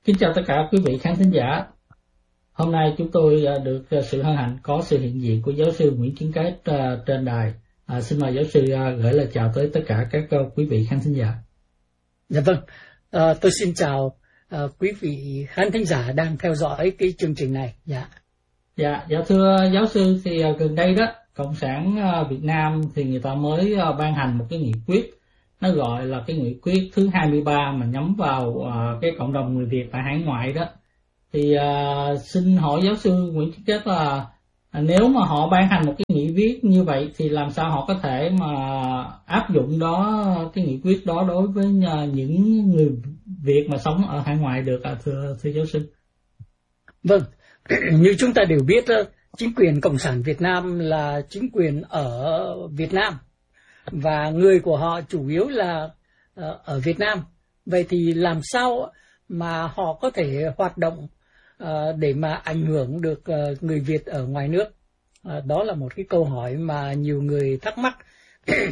Kính chào tất cả quý vị khán thính giả. Hôm nay chúng tôi được sự hân hạnh có sự hiện diện của giáo sư Nguyễn Chiến Kết trên đài. Xin mời giáo sư gửi lời chào tới tất cả các quý vị khán thính giả. Dạ vâng, tôi xin chào quý vị khán thính giả đang theo dõi cái chương trình này. Dạ, thưa giáo sư, thì gần đây đó, Cộng sản Việt Nam thì người ta mới ban hành một cái nghị quyết. Nó gọi là cái nghị quyết thứ 23 mà nhắm vào cái cộng đồng người Việt tại hải ngoại đó. Thì xin hỏi giáo sư Nguyễn Chiến Kết là nếu mà họ ban hành một cái nghị quyết như vậy thì làm sao họ có thể mà áp dụng cái nghị quyết đó đối với những người Việt mà sống ở hải ngoại được thưa giáo sư? Vâng, như chúng ta đều biết, chính quyền Cộng sản Việt Nam là chính quyền ở Việt Nam và người của họ chủ yếu là ở Việt Nam. Vậy thì làm sao mà họ có thể hoạt động để mà ảnh hưởng được người Việt ở ngoài nước? Đó là một cái câu hỏi mà nhiều người thắc mắc.